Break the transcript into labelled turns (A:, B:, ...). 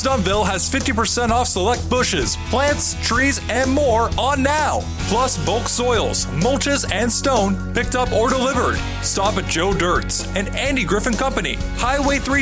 A: Dunville has 50% off select bushes, plants, trees, and more on now. Plus bulk soils, mulches, and stone picked up or delivered. Stop at Joe Dirt's and Andy Griffin Company, Highway 3